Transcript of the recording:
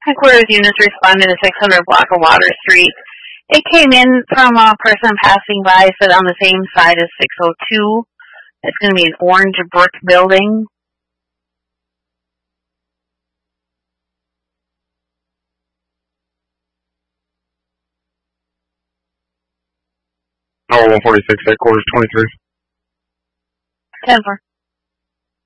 Headquarters units responded to 600 block of Water Street. It came in from a person passing by, said on the same side as 602. It's going to be an orange brick building. Tower 146, headquarters 23. 10-4.